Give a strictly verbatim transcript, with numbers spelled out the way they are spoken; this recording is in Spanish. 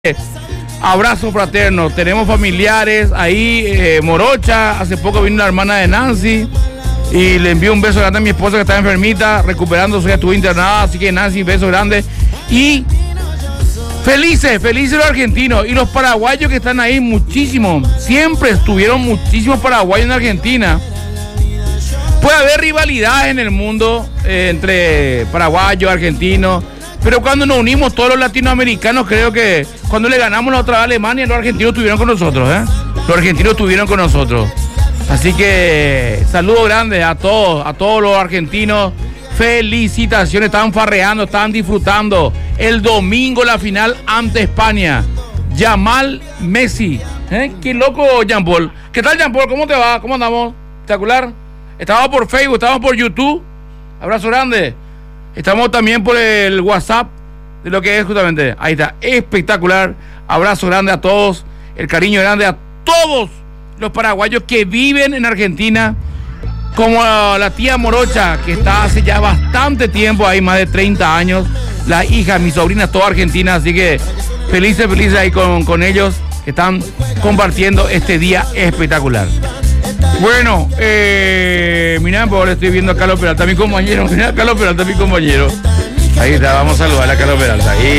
Abrazo fraterno, tenemos familiares ahí, eh, Morocha, hace poco vino la hermana de Nancy y le envío un beso grande a mi esposa que está enfermita, recuperándose, ya estuvo internada, así que Nancy, beso grande. Y felices, felices los argentinos y los paraguayos que están ahí, muchísimos, siempre estuvieron muchísimos paraguayos en Argentina. Puede haber rivalidades en el mundo eh, entre paraguayos, argentinos, pero cuando nos unimos todos los latinoamericanos, creo que cuando le ganamos la otra vez a Alemania, los argentinos estuvieron con nosotros, ¿eh? Los argentinos estuvieron con nosotros. Así que saludos grandes a todos, a todos los argentinos. Felicitaciones, estaban farreando, estaban disfrutando. El domingo la final ante España. Yamal Messi. ¿Eh? Qué loco, Jean Paul. ¿Qué tal, Jean Paul? ¿Cómo te va? ¿Cómo andamos? Espectacular. Estamos por Facebook, estamos por YouTube. Abrazo grande. Estamos también por el WhatsApp de lo que es justamente. Ahí está, espectacular. Abrazo grande a todos. El cariño grande a todos los paraguayos que viven en Argentina. Como la tía Morocha, que está hace ya bastante tiempo ahí, más de treinta años. La hija, mi sobrina, toda argentina. Así que felices, felices ahí con, con ellos que están compartiendo este día espectacular. Bueno, eh, mirá, por ahora estoy viendo a Carlos Peralta, mi compañero. Mirá, Carlos Peralta, mi compañero. Ahí está, vamos a saludar a Carlos Peralta. Ahí.